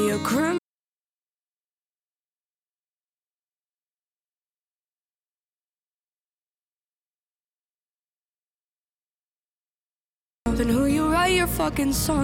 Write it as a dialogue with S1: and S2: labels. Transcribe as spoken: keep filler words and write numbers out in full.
S1: a criminal. And who you write your fucking song